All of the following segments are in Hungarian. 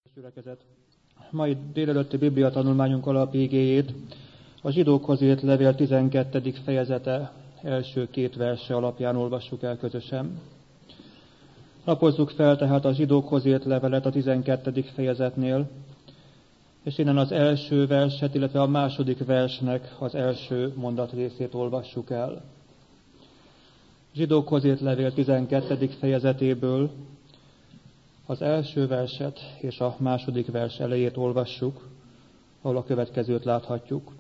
Gyülekezet. Mai délelőtti Biblia tanulmányunk alapigéjét a Zsidókhoz írt levél 12. fejezete első két verse alapján olvassuk el közösen. Lapozzuk fel tehát a Zsidókhoz írt levelet a 12. fejezetnél, és innen az első verset, illetve a második versnek az első mondatrészét olvassuk el. Zsidókhoz írt levél 12. fejezetéből az első verset és a második vers elejét olvassuk, ahol a következőt láthatjuk.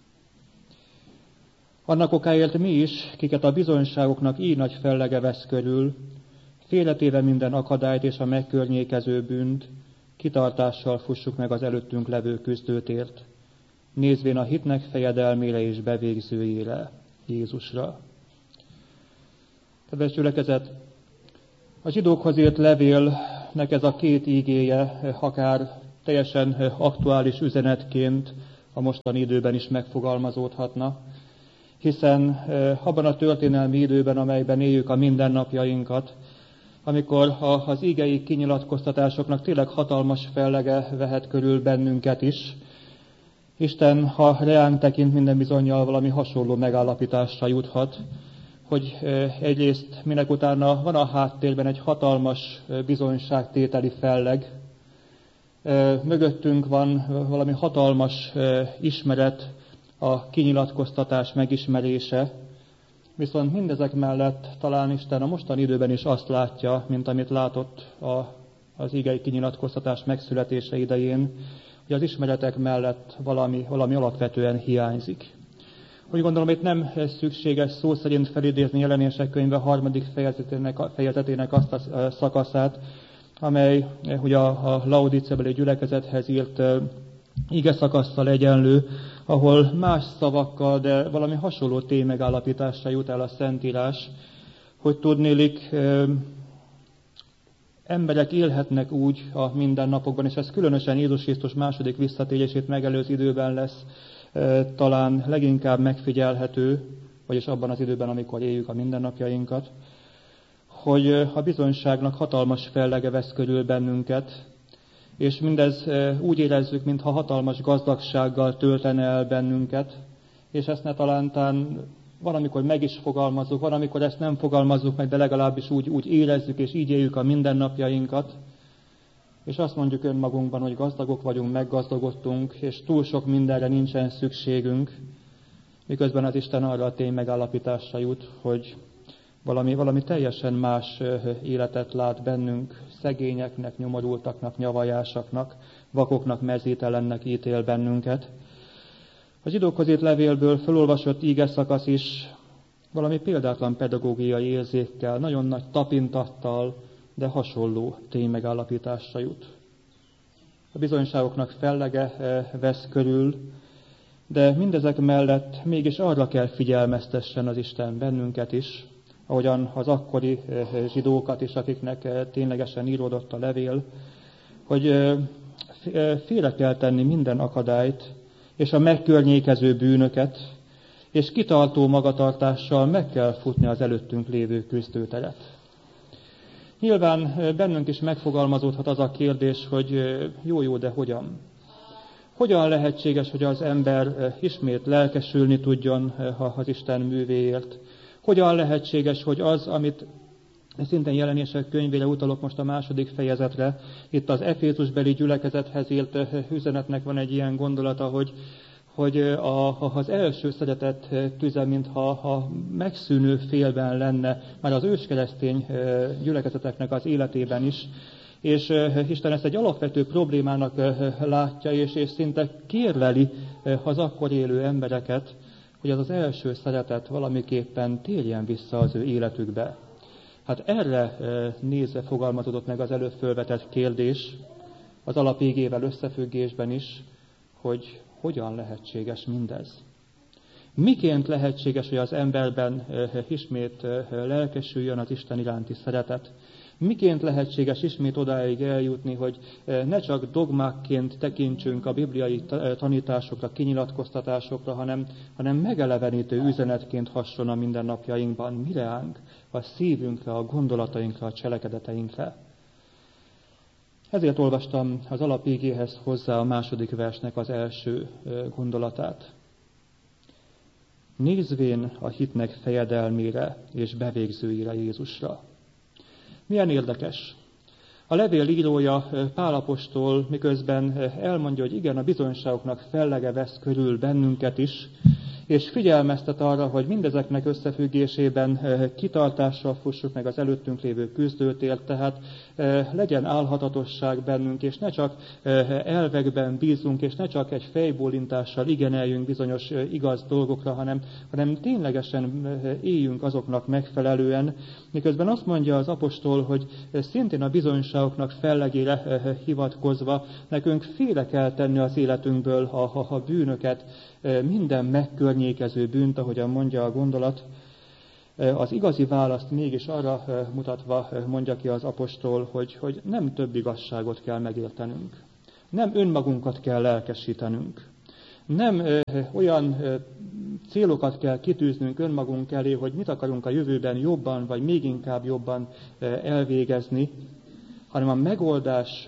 Annak okáért mi is, kiket a bizonyságoknak így nagy fellege vesz körül, félretéve minden akadályt és a megkörnyékező bűnt, kitartással fussuk meg az előttünk levő küzdőtért, nézvén a hitnek fejedelmére és bevégzőjére, Jézusra. Kedves gyülekezet, a Zsidókhoz írt levélnek ez a két ígéje akár teljesen aktuális üzenetként a mostani időben is megfogalmazódhatna, hiszen abban a történelmi időben, amelyben éljük a mindennapjainkat, amikor az ígei kinyilatkoztatásoknak tényleg hatalmas fellege vehet körül bennünket is, Isten, ha reánk tekint, minden bizonnyal valami hasonló megállapításra juthat, hogy egyrészt minek utána van a háttérben egy hatalmas bizonyságtételi felleg, mögöttünk van valami hatalmas ismeret, a kinyilatkoztatás megismerése, viszont mindezek mellett talán Isten a mostani időben is azt látja, mint amit látott az igei kinyilatkoztatás megszületése idején, hogy az ismeretek mellett valami alapvetően hiányzik. Úgy gondolom, itt nem szükséges szó szerint felidézni Jelenések könyve 3. fejezetének azt a szakaszát, amely ugye a Laodicébeli gyülekezethez írt ige szakasszal egyenlő, ahol más szavakkal, de valami hasonló ténymegállapításra jut el a Szentírás, hogy tudnélik, emberek élhetnek úgy a mindennapokban, és ez különösen Jézus Krisztus második visszatérését megelőző időben lesz talán leginkább megfigyelhető, vagyis abban az időben, amikor éljük a mindennapjainkat, hogy a bizonyságnak hatalmas fellege vesz körül bennünket, és mindez úgy érezzük, mintha hatalmas gazdagsággal töltene el bennünket, és ezt ne talántán valamikor meg is fogalmazzuk, valamikor ezt nem fogalmazzuk meg, de legalábbis úgy érezzük, és így éljük a mindennapjainkat, és azt mondjuk önmagunkban, hogy gazdagok vagyunk, meggazdagodtunk, és túl sok mindenre nincsen szükségünk, miközben az Isten arra a tény megállapításra jut, hogy valami teljesen más életet lát bennünk, szegényeknek, nyomorultaknak, nyavajásaknak, vakoknak, mezítelennek ítél bennünket. A Zsidókhoz írt levélből felolvasott íge szakasz is valami példátlan pedagógiai érzékkel, nagyon nagy tapintattal, de hasonló ténymegállapításra jut. A bizonyságoknak fellege vesz körül, de mindezek mellett mégis arra kell figyelmeztessen az Isten bennünket is, ahogyan az akkori zsidókat is, akiknek ténylegesen íródott a levél, hogy félre kell tenni minden akadályt, és a megkörnyékező bűnöket, és kitartó magatartással meg kell futni az előttünk lévő küzdőteret. Nyilván bennünk is megfogalmazódhat az a kérdés, hogy jó, de hogyan? Hogyan lehetséges, hogy az ember ismét lelkesülni tudjon az Isten művéért? Hogyan lehetséges, hogy az, amit szintén Jelenések könyvére utalok most a második fejezetre, itt az Efézusbeli gyülekezethez írt üzenetnek van egy ilyen gondolata, hogy az első szeretet tüze, mintha megszűnő félben lenne, már az őskeresztény gyülekezeteknek az életében is, és Isten ezt egy alapvető problémának látja, és szinte kérleli az akkor élő embereket, hogy az első szeretet valamiképpen térjen vissza az ő életükbe. Hát erre nézve fogalmazódott meg az előbb fölvetett kérdés, az alapigével összefüggésben is, hogy hogyan lehetséges mindez. Miként lehetséges, hogy az emberben ismét lelkesüljön az Isten iránti szeretet? Miként lehetséges ismét odáig eljutni, hogy ne csak dogmákként tekintsünk a bibliai tanításokra, kinyilatkoztatásokra, hanem megelevenítő üzenetként hasson a mindennapjainkban mireánk, a szívünkre, a gondolatainkra, a cselekedeteinkre. Ezért olvastam az alapigéhez hozzá a második versnek az első gondolatát. Nézvén a hitnek fejedelmére és bevégzőire, Jézusra. Milyen érdekes! A levél írója, Pál apostol, miközben elmondja, hogy igen, a bizonyságoknak fellege vesz körül bennünket is, és figyelmeztet arra, hogy mindezeknek összefüggésében kitartással fussuk meg az előttünk lévő küzdőtért, tehát legyen álhatatosság bennünk, és ne csak elvekben bízunk, és ne csak egy fejbólintással igeneljünk bizonyos igaz dolgokra, hanem ténylegesen éljünk azoknak megfelelően, miközben azt mondja az apostol, hogy szintén a bizonyságoknak fellegére hivatkozva nekünk félre kell tenni az életünkből a bűnöket, minden megkörnyékező bűnt, ahogyan mondja a gondolat. Az igazi választ mégis arra mutatva mondja ki az apostol, hogy nem több igazságot kell megértenünk. Nem önmagunkat kell lelkesítenünk. Nem olyan célokat kell kitűznünk önmagunk elé, hogy mit akarunk a jövőben jobban, vagy még inkább jobban elvégezni, hanem a megoldás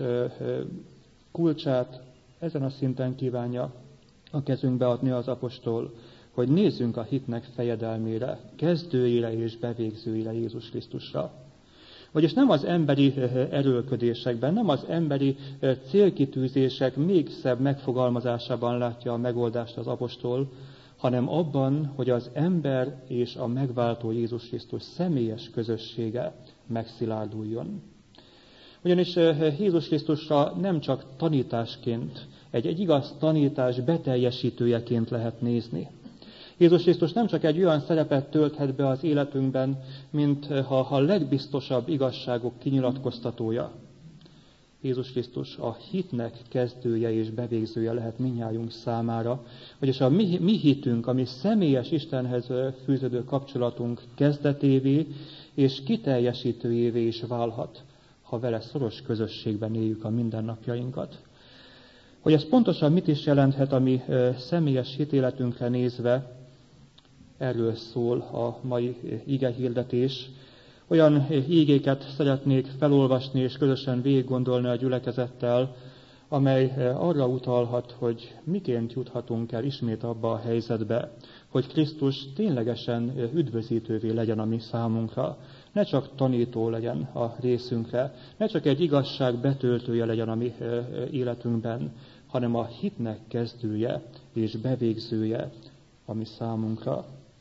kulcsát ezen a szinten kívánja a kezünkbe adni az apostol, hogy nézzünk a hitnek fejedelmére, kezdőjére és bevégzőjére, Jézus Krisztusra. Vagyis nem az emberi erőlködésekben, nem az emberi célkitűzések még szebb megfogalmazásában látja a megoldást az apostol, hanem abban, hogy az ember és a megváltó Jézus Krisztus személyes közössége megszilárduljon. Ugyanis Jézus Krisztusra nem csak tanításként, egy igaz tanítás beteljesítőjeként lehet nézni. Jézus Krisztus nem csak egy olyan szerepet tölthet be az életünkben, mint a legbiztosabb igazságok kinyilatkoztatója. Jézus Krisztus a hitnek kezdője és bevégzője lehet mindnyájunk számára, vagyis a mi hitünk, a mi személyes Istenhez fűződő kapcsolatunk kezdetévé és kiteljesítőjévé is válhat, ha vele szoros közösségben éljük a mindennapjainkat. Hogy ez pontosan mit is jelenthet a mi személyes hitéletünkre nézve, erről szól a mai igehirdetés. Olyan ígéket szeretnék felolvasni és közösen végiggondolni a gyülekezettel, amely arra utalhat, hogy miként juthatunk el ismét abba a helyzetbe, hogy Krisztus ténylegesen üdvözítővé legyen a mi számunkra. Ne csak tanító legyen a részünkre, ne csak egy igazság betöltője legyen a mi életünkben, hanem a hitnek kezdője és bevégzője a mi számunkra.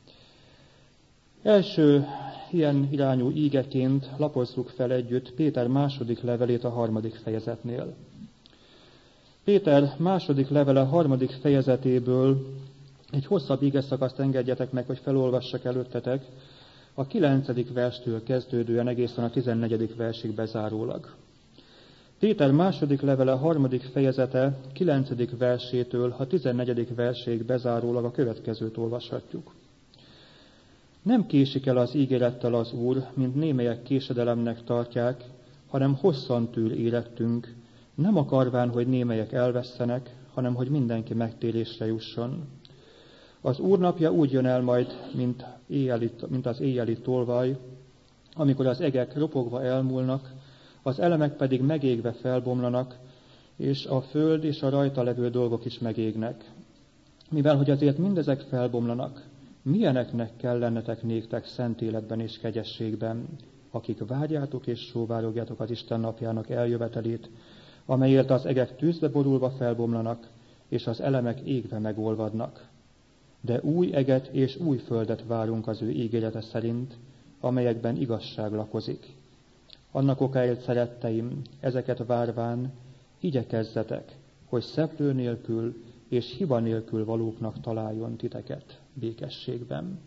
Első ilyen irányú ígeként lapozzuk fel együtt Péter második levelét a 3. fejezetnél. Péter második levele 3. fejezetéből egy hosszabb ígeszakaszt engedjetek meg, hogy felolvassak előttetek, a 9. verstől kezdődően egészen a 14. versig bezárólag. Péter második levele 3. fejezete 9. versétől a 14. verséig bezárólag a következőt olvashatjuk. Nem késik el az ígérettel az Úr, mint némelyek késedelemnek tartják, hanem hosszan tűr érettünk, nem akarván, hogy némelyek elvesszenek, hanem hogy mindenki megtérésre jusson. Az Úr napja úgy jön el majd, mint az éjjeli tolvaj, amikor az egek ropogva elmúlnak, az elemek pedig megégve felbomlanak, és a föld és a rajta levő dolgok is megégnek. Mivel, hogy azért mindezek felbomlanak, milyeneknek kell lennetek néktek szent életben és kegyességben, akik várjátok és sóvárogjátok az Isten napjának eljövetelét, amelyért az egek tűzbe borulva felbomlanak, és az elemek égve megolvadnak. De új eget és új földet várunk az ő ígérete szerint, amelyekben igazság lakozik. Annak okáért, szeretteim, ezeket várván igyekezzetek, hogy szeplő nélkül és hiba nélkül valóknak találjon titeket békességben.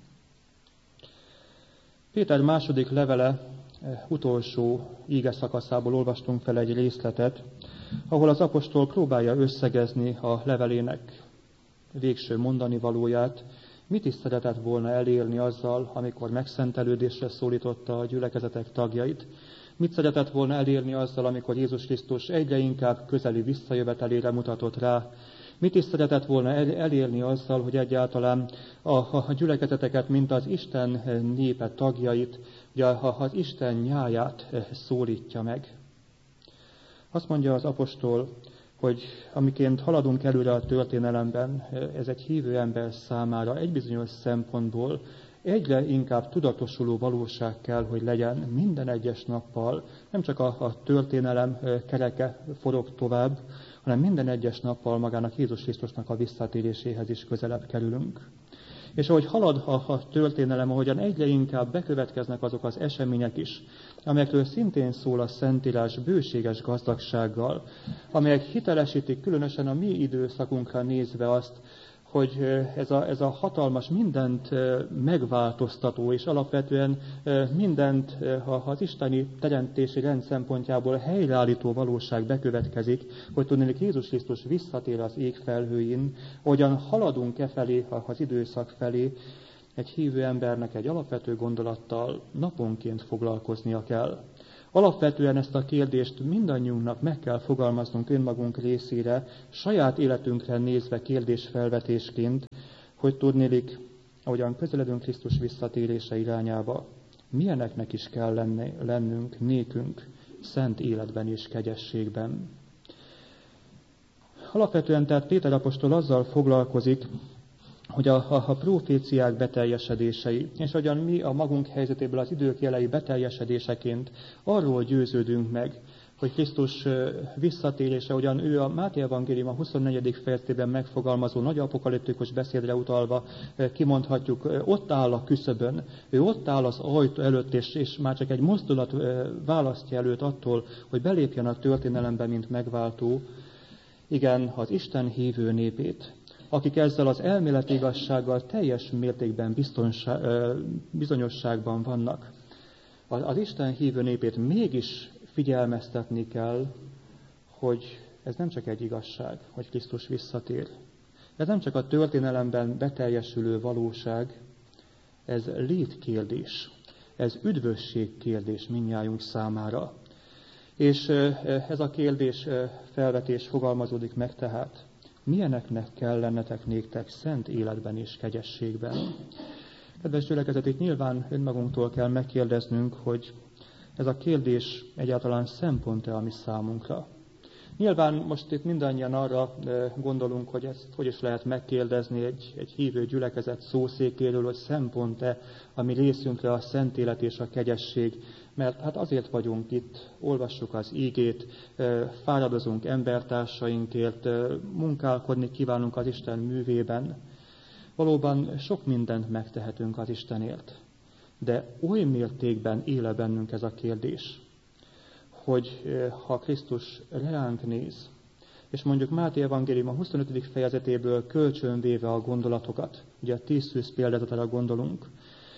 Péter második levele utolsó íge szakaszából olvastunk fel egy részletet, ahol az apostol próbálja összegezni a levelének végső mondani valóját, mit is szeretett volna elérni azzal, amikor megszentelődésre szólította a gyülekezetek tagjait, mit szeretett volna elérni azzal, amikor Jézus Krisztus egyre inkább közeli visszajövetelére mutatott rá, mit is szeretett volna elérni azzal, hogy egyáltalán a gyülekezeteket, mint az Isten népe tagjait, ugye az Isten nyáját szólítja meg. Azt mondja az apostol, hogy amiként haladunk előre a történelemben, ez egy hívő ember számára egy bizonyos szempontból egyre inkább tudatosuló valóság kell, hogy legyen minden egyes nappal. Nem csak a történelem kereke forog tovább, hanem minden egyes nappal magának Jézus Krisztusnak a visszatéréséhez is közelebb kerülünk. És ahogy halad a történelem, ahogyan egyre inkább bekövetkeznek azok az események is, amelyekről szintén szól a Szentírás bőséges gazdagsággal, amelyek hitelesítik különösen a mi időszakunkra nézve azt, hogy ez a hatalmas, mindent megváltoztató, és alapvetően mindent az isteni teremtési rend szempontjából helyreállító valóság bekövetkezik, hogy tudnék Jézus Krisztus visszatér az ég felhőin, hogyan haladunk felé, az időszak felé, egy hívő embernek egy alapvető gondolattal naponként foglalkoznia kell. Alapvetően ezt a kérdést mindannyiunknak meg kell fogalmaznunk önmagunk részére, saját életünkre nézve kérdésfelvetésként, hogy tudnélik, ahogyan közeledünk Krisztus visszatérése irányába, milyeneknek is kell lennünk nékünk szent életben és kegyességben. Alapvetően tehát Péter apostol azzal foglalkozik, hogy a proféciák beteljesedései, és hogyan mi a magunk helyzetéből az idők jelei beteljesedéseként arról győződünk meg, hogy Krisztus visszatérése, hogyan ő a Máté evangélium a 24. fejezetében megfogalmazó nagy apokaliptikus beszédre utalva kimondhatjuk, ott áll a küszöbön, ő ott áll az ajtó előtt, és már csak egy mozdulat választja előtt attól, hogy belépjen a történelembe, mint megváltó, igen, az Isten hívő népét, akik ezzel az elméleti igazsággal teljes mértékben bizonyosságban vannak. Az Isten hívő népét mégis figyelmeztetni kell, hogy ez nem csak egy igazság, hogy Krisztus visszatér. Ez nem csak a történelemben beteljesülő valóság, ez létkérdés, ez üdvösségkérdés mindnyájunk számára. És ez a kérdés felvetés fogalmazódik meg tehát. Milyeneknek kell lennetek néktek szent életben és kegyességben? Kedves gyülekezet, itt nyilván önmagunktól kell megkérdeznünk, hogy ez a kérdés egyáltalán szempont-e a mi számunkra. Nyilván most itt mindannyian arra gondolunk, hogy ezt hogy is lehet megkérdezni egy hívő gyülekezet szószékéről, hogy szempont-e a mi részünkre a szent élet és a kegyesség. Mert hát azért vagyunk itt, olvassuk az ígét, fáradozunk embertársainkért, munkálkodni kívánunk az Isten művében. Valóban sok mindent megtehetünk az Istenért. De oly mértékben éle bennünk ez a kérdés, hogy ha Krisztus reánk néz, és mondjuk Máté evangélium a 25. fejezetéből kölcsönvéve a gondolatokat, ugye a 10 szűz példázatára gondolunk,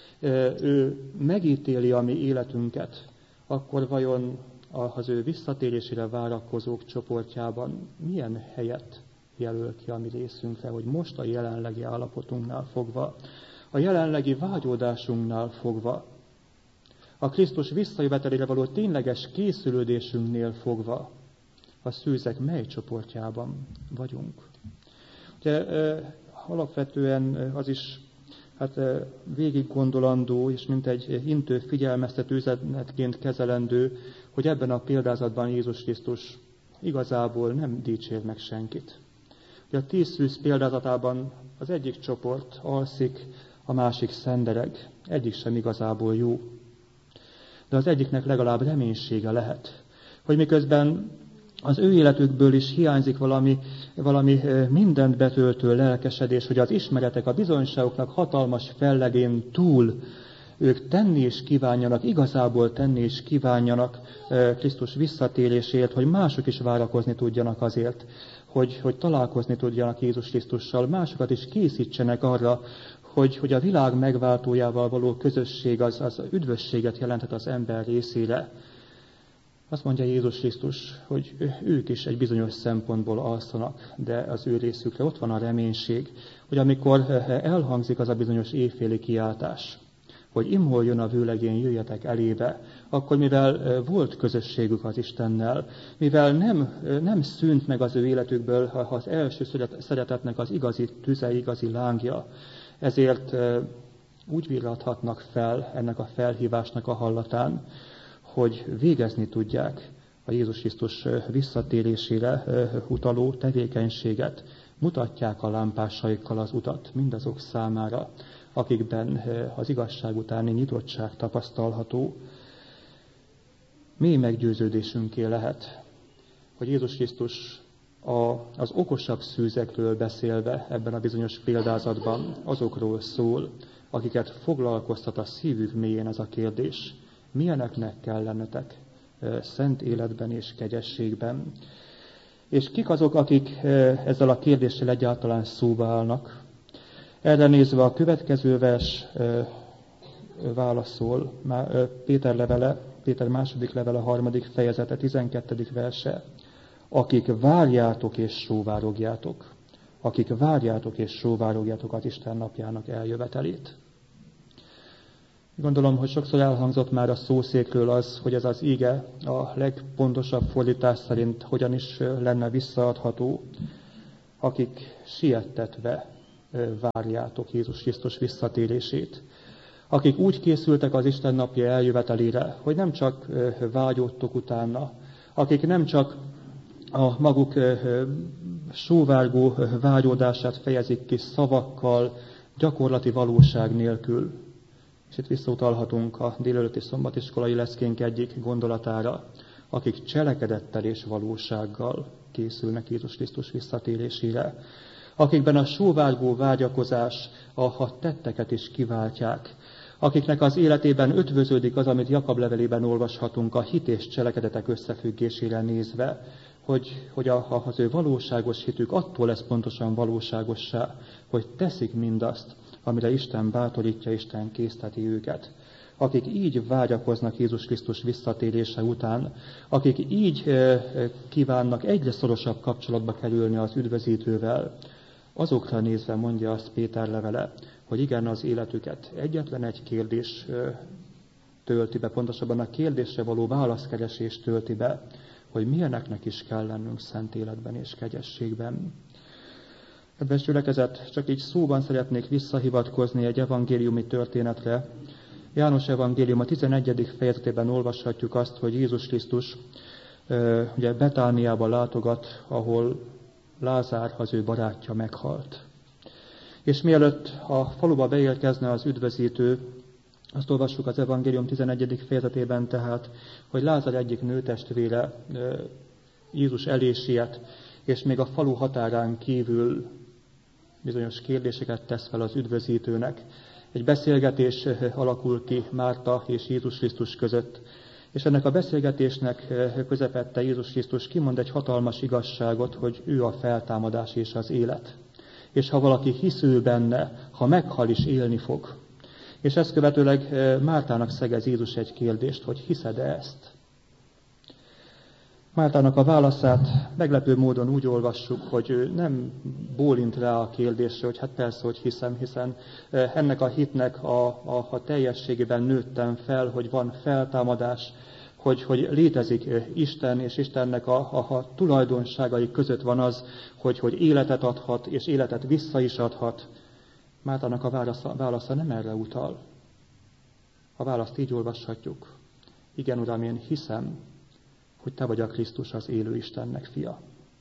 ő megítéli a mi életünket, akkor vajon az ő visszatérésére várakozók csoportjában milyen helyet jelöl ki a mi részünkre, hogy most a jelenlegi állapotunknál fogva, a jelenlegi vágyódásunknál fogva, a Krisztus visszajövetelére való tényleges készülődésünknél fogva, a szűzek mely csoportjában vagyunk. Ugye alapvetően az is végig gondolandó, és mint egy intő figyelmeztető üzenetként kezelendő, hogy ebben a példázatban Jézus Krisztus igazából nem dicsér meg senkit. Ugye a 10 szűz példázatában az egyik csoport alszik, a másik szendereg, egyik sem igazából jó. De az egyiknek legalább reménysége lehet, hogy miközben az ő életükből is hiányzik valami mindent betöltő lelkesedés, hogy az ismeretek, a bizonyságoknak hatalmas fellegén túl ők tenni is kívánjanak, igazából tenni is kívánjanak Krisztus visszatérésért, hogy mások is várakozni tudjanak azért, hogy találkozni tudjanak Jézus Krisztussal, másokat is készítsenek arra, hogy a világ megváltójával való közösség az üdvösséget jelenthet az ember részére. Azt mondja Jézus Krisztus, hogy ők is egy bizonyos szempontból alszanak, de az ő részükre ott van a reménység, hogy amikor elhangzik az a bizonyos éjféli kiáltás, hogy imholjon a vőlegény, jöjjetek elébe, akkor mivel volt közösségük az Istennel, mivel nem szűnt meg az ő életükből az első szeretetnek az igazi tüze, igazi lángja, ezért úgy villathatnak fel ennek a felhívásnak a hallatán, hogy végezni tudják a Jézus Krisztus visszatérésére utaló tevékenységet, mutatják a lámpásaikkal az utat mindazok számára, akikben az igazság utáni nyitottság tapasztalható. Mély meggyőződésünké lehet, hogy Jézus Krisztus az okosabb szűzekről beszélve ebben a bizonyos példázatban azokról szól, akiket foglalkoztat a szívük mélyén ez a kérdés. Milyeneknek kell lennetek szent életben és kegyességben? És kik azok, akik ezzel a kérdéssel egyáltalán szóba állnak? Erre nézve a következő vers válaszol, Péter második levele, 3. fejezete, 12. verse. Akik várjátok és sóvárogjátok. Akik várjátok és sóvárogjátok az Isten napjának eljövetelét. Gondolom, hogy sokszor elhangzott már a szószékről az, hogy ez az ige a legpontosabb fordítás szerint hogyan is lenne visszaadható. Akik siettetve várjátok Jézus Krisztus visszatérését. Akik úgy készültek az Isten napja eljövetelére, hogy nem csak vágyódtok utána, akik nem csak a maguk sóvárgó vágyódását fejezik ki szavakkal, gyakorlati valóság nélkül. És itt visszautalhatunk a délelőtti szombatiskolai leszkénk egyik gondolatára, akik cselekedettel és valósággal készülnek Jézus Krisztus visszatérésére. Akikben a sóvárgó vágyakozás a tetteket is kiváltják. Akiknek az életében ötvöződik az, amit Jakab levelében olvashatunk a hit és cselekedetek összefüggésére nézve, hogy az ő valóságos hitük attól lesz pontosan valóságossá, hogy teszik mindazt, amire Isten bátorítja, Isten készteti őket. Akik így vágyakoznak Jézus Krisztus visszatérése után, akik így kívánnak egyre szorosabb kapcsolatba kerülni az üdvözítővel, azokra nézve mondja azt Péter levele, hogy igen, az életüket egyetlen egy kérdés tölti be, pontosabban a kérdésre való válaszkeresés tölti be, hogy milyeneknek is kell lennünk szent életben és kegyességben. Kedves gyülekezet, csak így szóban szeretnék visszahivatkozni egy evangéliumi történetre. János evangélium a 11. fejezetében olvashatjuk azt, hogy Jézus Krisztus ugye Betániába látogat, ahol Lázár, az ő barátja meghalt. És mielőtt a faluba beérkezne az üdvözítő, azt olvassuk az evangélium 11. fejezetében tehát, hogy Lázár egyik nőtestvére Jézus elé siet, és még a falu határán kívül bizonyos kérdéseket tesz fel az üdvözítőnek. Egy beszélgetés alakul ki Márta és Jézus Krisztus között, és ennek a beszélgetésnek közepette Jézus Krisztus kimond egy hatalmas igazságot, hogy ő a feltámadás és az élet. És ha valaki hisz ő benne, ha meghal is élni fog. És ezt követőleg Mártának szegez Jézus egy kérdést, hogy hiszed-e ezt? Mártának a válaszát meglepő módon úgy olvassuk, hogy ő nem bólint rá a kérdésre, hogy hát persze, hogy hiszem, hiszen ennek a hitnek a teljességében nőttem fel, hogy van feltámadás, hogy létezik Isten, és Istennek a tulajdonságai között van az, hogy életet adhat, és életet vissza is adhat. Mártának a válasza nem erre utal. A választ így olvashatjuk. Igen, Uram, én hiszem, hogy te vagy a Krisztus, az élő Istennek fia.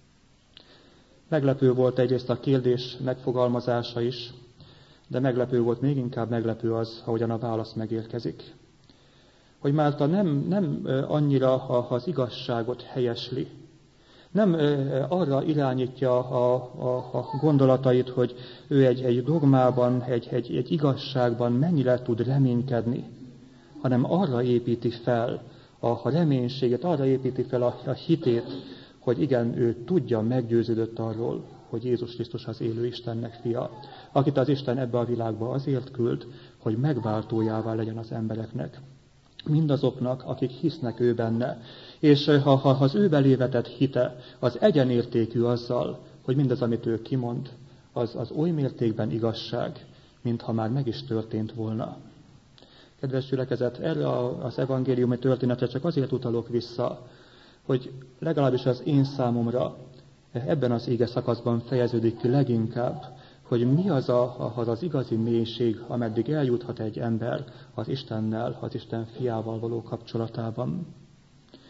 Meglepő volt egyrészt a kérdés megfogalmazása is, de meglepő volt, még inkább meglepő az, ahogyan a válasz megérkezik. Hogy Márta nem annyira az igazságot helyesli, nem arra irányítja a gondolatait, hogy ő egy dogmában, egy igazságban mennyire tud reménykedni, hanem arra építi fel a reménységet, arra építi fel a hitét, hogy igen, ő tudja, meggyőződött arról, hogy Jézus Krisztus az élő Istennek fia, akit az Isten ebbe a világba azért küld, hogy megváltójává legyen az embereknek. Mindazoknak, akik hisznek ő benne. És ha az ő belé vetett hite az egyenértékű azzal, hogy mindaz, amit ő kimond, az oly mértékben igazság, mintha már meg is történt volna. Kedves gyülekezet, erre az evangéliumi történetre csak azért utalok vissza, hogy legalábbis az én számomra ebben az ége szakaszban fejeződik ki leginkább, hogy mi az igazi mélység, ameddig eljuthat egy ember az Istennel, az Isten fiával való kapcsolatában.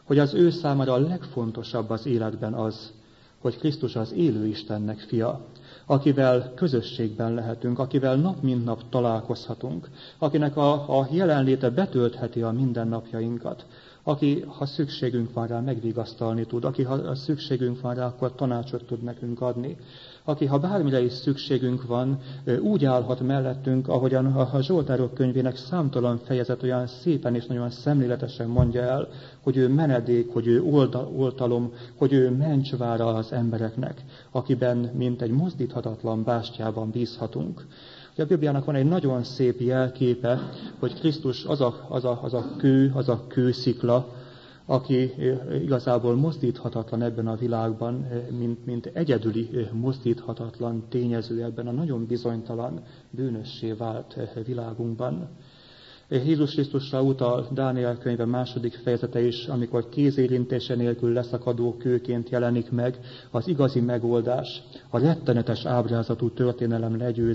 hogy az ő számára a legfontosabb az életben az, hogy Krisztus az élő Istennek fia, akivel közösségben lehetünk, akivel nap mint nap találkozhatunk, akinek a jelenléte betöltheti a mindennapjainkat, aki, ha szükségünk van rá, megvigasztalni tud, aki, ha szükségünk van rá, akkor tanácsot tud nekünk adni, aki, ha bármire is szükségünk van, úgy állhat mellettünk, ahogyan a Zsoltárok könyvének számtalan fejezet olyan szépen és nagyon szemléletesen mondja el, hogy ő menedék, hogy ő oltalom, hogy ő mencsvára az embereknek, akiben, mint egy mozdíthatatlan bástyában bízhatunk. A Bibliának van egy nagyon szép jelképe, hogy Krisztus az a kőszikla, aki igazából mozdíthatatlan ebben a világban, mint egyedüli mozdíthatatlan tényező ebben a nagyon bizonytalan, bűnössé vált világunkban. Jézus Krisztusra utal Dániel könyve 2. fejezete is, amikor kézérintése nélkül leszakadó kőként jelenik meg az igazi megoldás, a rettenetes ábrázatú történelem legyőzése,